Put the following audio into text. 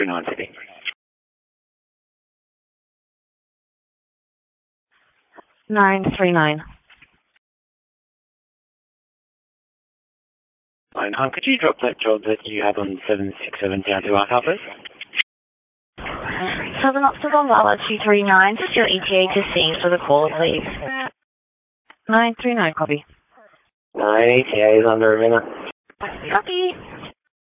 939 City. 939. Could you drop that job that you have on 767 down to our car, please? Southern Octagon, Lala 239, just your ETA to C for the call, please. 939, copy. 9 ETA is under a minute. Copy.